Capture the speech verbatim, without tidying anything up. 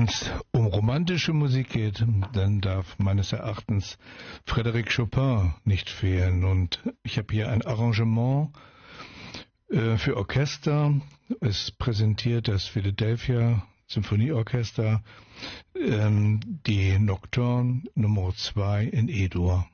wenn es um romantische Musik geht, dann darf meines Erachtens Frédéric Chopin nicht fehlen. Und ich habe hier ein Arrangement äh, für Orchester. Es präsentiert das Philadelphia Symphonieorchester, ähm, die Nocturne Nummer zwei in E-Dur.